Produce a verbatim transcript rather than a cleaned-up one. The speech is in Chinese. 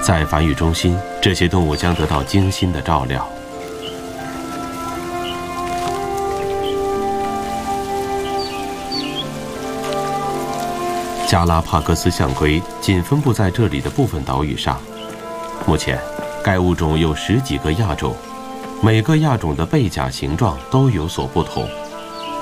在繁育中心，这些动物将得到精心的照料。加拉帕戈斯象龟仅分布在这里的部分岛屿上。目前，该物种有十几个亚种，每个亚种的背甲形状都有所不同。